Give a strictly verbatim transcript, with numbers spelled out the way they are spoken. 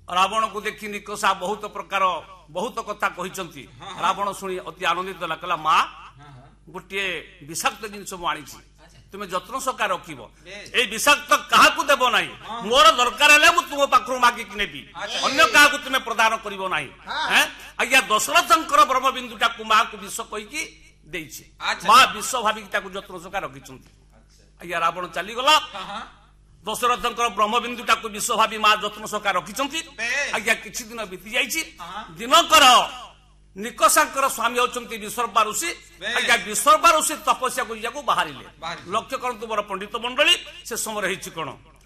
रावण को देखी निकषा बहुत प्रकार बहुत कथा कही रावण शुणी अति आनंदित कहला माँ गोटे विषाक्त जिनस मुझे तुम्हें जत्न सका रखिब ए विषाक्त क्या देव ना मोर दरकार है तुम पाखु मागिक नेबी अन्य क्या तुम्हें प्रदान कर आज्ञा दशरथंकर ब्रह्मबिंदुटा माँ को विष कहीकि माँ विष भाविक जत्न सका रखी आज्ञा रावण चलीगला दशरथंकर ब्रह्मबिंदुटा विष भावी माँ जत्न सका रखी आज्ञा किछि दिन बीती जाइछि दिनकर निकषांकर स्वामी होचंती विश्वर्पा ऋषि आज्ञा विश्वर्पा ऋषि तपस्या को बाहर लक्ष्य करतु मोर पंडित मंडली से समय रही कौन